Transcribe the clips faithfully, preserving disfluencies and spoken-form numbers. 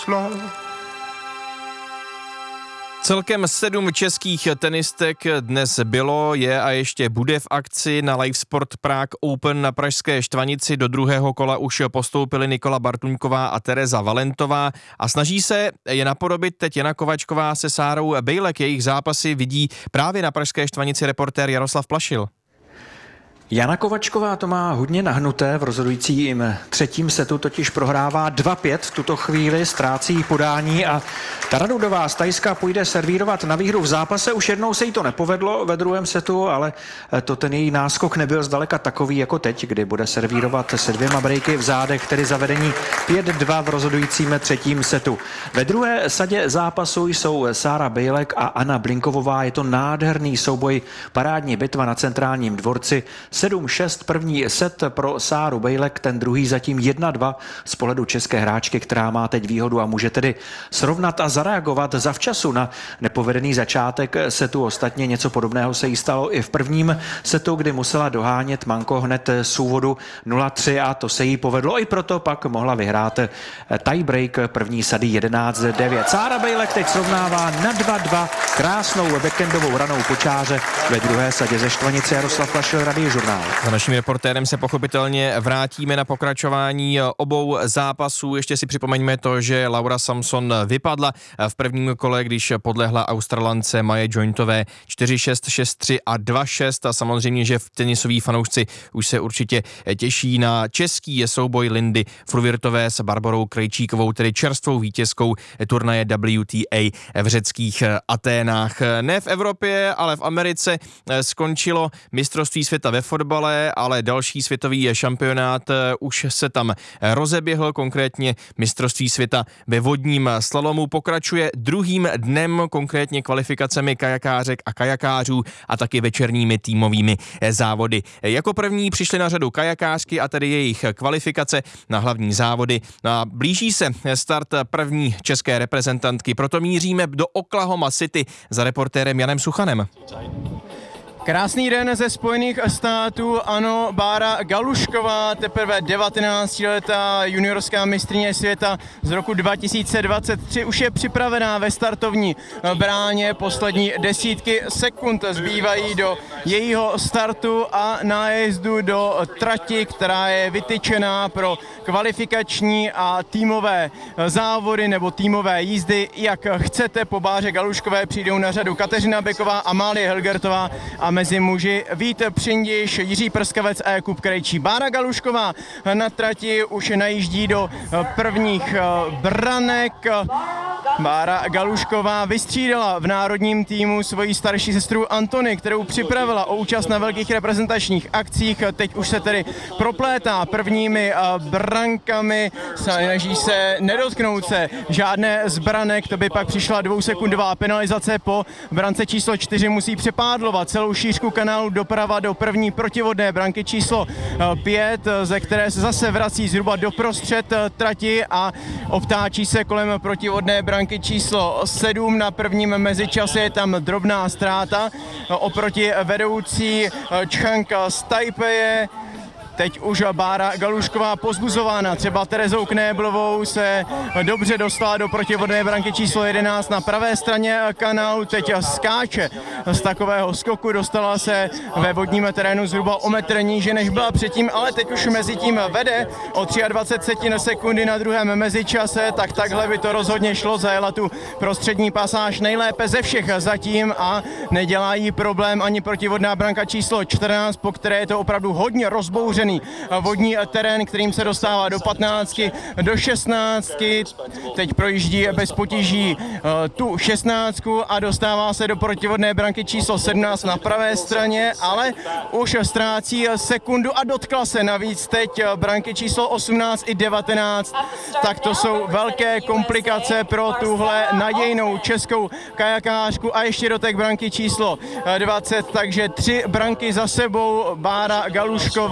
floor. Celkem sedm českých tenistek dnes bylo, je a ještě bude v akci na Live Sport Prague Open na pražské Štvanici. Do druhého kola už postoupili Nikola Bartuňková a Tereza Valentová a snaží se je napodobit teď Jana Kovačková se Sárou Bejlek. Jejich zápasy vidí právě na pražské Štvanici reportér Jaroslav Plašil. Jana Kovačková to má hodně nahnuté, v rozhodujícím třetím setu totiž prohrává dva pět v tuto chvíli, ztrácí podání a Tara Dudová z Thajska půjde servírovat na výhru v zápase. Už jednou se jí to nepovedlo ve druhém setu, ale to ten její náskok nebyl zdaleka takový jako teď, kdy bude servírovat se dvěma breaky v zádech, tedy zavedení pět dva v rozhodujícím třetím setu. Ve druhé sadě zápasu jsou Sára Bejlek a Anna Blinkovová. Je to nádherný souboj, parádní bitva na Centrálním dvorci. sedm šest první set pro Sáru Bejlek, ten druhý zatím jedna dva z pohledu české hráčky, která má teď výhodu a může tedy srovnat a zareagovat zavčasu na nepovedený začátek setu. Ostatně něco podobného se jí stalo i v prvním setu, kdy musela dohánět manko hned z úvodu nula tři a to se jí povedlo, i proto pak mohla vyhrát tiebreak první sady jedenáct devět. Sára Bejlek teď srovnává na dva dva krásnou backendovou ranou počáře ve druhé sadě ze Štvanice. Jaroslav Plašil, Radio Žurnál. Za naším reportérem se pochopitelně vrátíme na pokračování obou zápasů. Ještě si připomeňme to, že Laura Samson vypadla v prvním kole, když podlehla Australance Maje Jointové čtyři šest, šest tři a dva šest a samozřejmě, že v tenisoví fanoušci už se určitě těší na český souboj Lindy Fruvirtové s Barborou Krejčíkovou, tedy čerstvou vítězkou turnaje W T A v řeckých Aténách. Ne v Evropě, ale v Americe skončilo mistrovství světa ve fotbale, ale další světový šampionát už se tam rozeběhl, konkrétně mistrovství světa ve vodním slalomu pokračuje druhým dnem, konkrétně kvalifikacemi kajakářek a kajakářů a taky večerními týmovými závody. Jako první přišly na řadu kajakářky a tedy jejich kvalifikace na hlavní závody. A blíží se start první české reprezentantky, proto míříme do Oklahoma City za reportérem Janem Suchanem. Krásný den ze Spojených států, ano, Bára Galušková, teprve devatenáctiletá juniorská mistryně světa z roku dva tisíce dvacet tři, už je připravená ve startovní bráně, poslední desítky sekund zbývají do jejího startu a nájezdu do trati, která je vytyčená pro kvalifikační a týmové závody nebo týmové jízdy, jak chcete. Po Báře Galuškové přijdou na řadu Kateřina Beková, Amálie Helgertová a mezi muži Vít Přindiš, Jiří Prskavec a Jakub Krejčí. Bára Galušková na trati už najíždí do prvních branek. Bára Galušková vystřídala v národním týmu svoji starší sestru Antony, kterou připravila o účast na velkých reprezentačních akcích. Teď už se tedy proplétá prvními brankami, snaží se nedotknout se žádné z branek, to by pak přišla dvousekundová penalizace. Po brance číslo čtyři musí přepádlovat celou šířku kanálu doprava do první protivodné branky číslo pět, ze které se zase vrací zhruba doprostřed trati a obtáčí se kolem protivodné branky číslo sedm. Na prvním mezičase je tam drobná ztráta oproti vedoucí Čchanka z Tajpeje. Teď už Bára Galušková pozbuzována třeba Terezou Knéblovou se dobře dostala do protivodné branky číslo jedenáct na pravé straně kanálu. Teď skáče z takového skoku, dostala se ve vodním terénu zhruba o metr níže, než byla předtím, ale teď už mezi tím vede o dvacet tři setin sekundy na druhém mezičase, tak takhle by to rozhodně šlo. Zajela tu prostřední pasáž nejlépe ze všech zatím a nedělá jí problém ani protivodná branka číslo čtrnáct, po které je to opravdu hodně rozbouřený vodní terén, kterým se dostává do patnáctky, do šestnáctky. Teď projíždí bez potíží tu šestnáctku a dostává se do protivodné branky číslo sedmnáct na pravé straně, ale už ztrácí sekundu a dotkla se navíc teď branky číslo osmnáct i devatenáct. Tak to jsou velké komplikace pro tuhle nadějnou českou kajakářku a ještě dotek branky číslo dvacet, takže tři branky za sebou Bára Galušková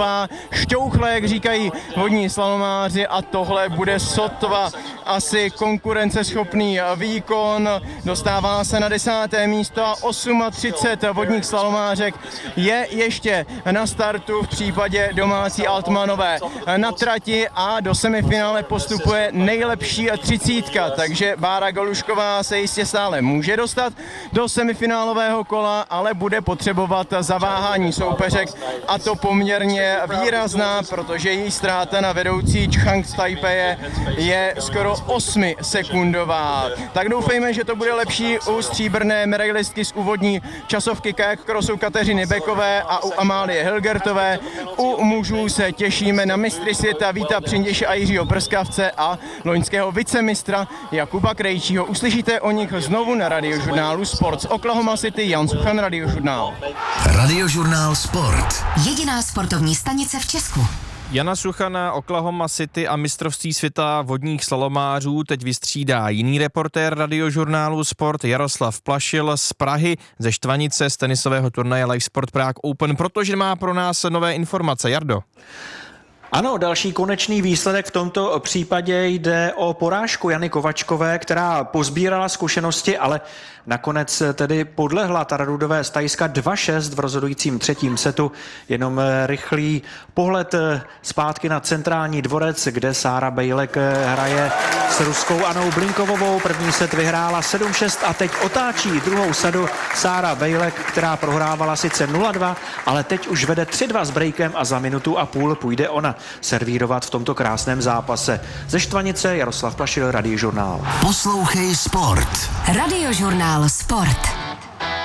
šťouchle, jak říkají vodní slalomáři, a tohle bude sotva asi konkurenceschopný výkon. Dostává se na desáté místo a třicet osm vodních slalomářek je ještě na startu v případě domácí Altmanové na trati a do semifinále postupuje nejlepší třicítka, takže Bára Galušková se jistě stále může dostat do semifinálového kola, ale bude potřebovat zaváhání soupeřek, a to poměrně výrazná, protože její ztráta na vedoucí Chang Taipei je skoro osmisekundová. Tak doufejme, že to bude lepší u stříbrné medailistky z úvodní časovky kajak crossu Kateřiny Bekové a u Amálie Hilgertové. U mužů se těšíme na mistry světa Víta Přindiše a Jiřího Prskavce a loňského vicemistra Jakuba Krejčího. Uslyšíte o nich znovu na Radiožurnálu Sport z Oklahoma City. Jan Suchan, Radiožurnál. Radiožurnál Sport. Jediná sportovní stanice v Česku. Jana Suchana, Oklahoma City a mistrovství světa vodních slalomářů teď vystřídá jiný reportér Radiožurnálu Sport Jaroslav Plašil z Prahy, ze Štvanice, z tenisového turnaje Live Sport Prague Open, protože má pro nás nové informace. Jardo. Ano, další konečný výsledek v tomto případě jde o porážku Jany Kovačkové, která pozbírala zkušenosti, ale nakonec tedy podlehla Taradudové z Thajska dva šest v rozhodujícím třetím setu. Jenom rychlý pohled zpátky na centrální dvorec, kde Sára Bejlek hraje s ruskou Anou Blinkovovou. První set vyhrála sedm šest a teď otáčí druhou sadu Sára Bejlek, která prohrávala sice nula dva, ale teď už vede tři dva s breakem a za minutu a půl půjde ona servírovat v tomto krásném zápase. Ze Štvanice Jaroslav Plašil, Radiožurnál. Poslouchej Sport. Radiožurnál Sport.